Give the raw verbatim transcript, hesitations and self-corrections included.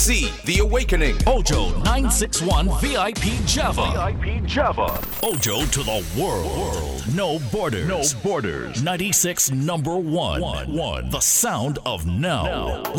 C. The Awakening. Ojo nine six one V I P Java. V I P Java. Ojo to the world. No borders. No borders. ninety-six number one. One. The sound of now. now.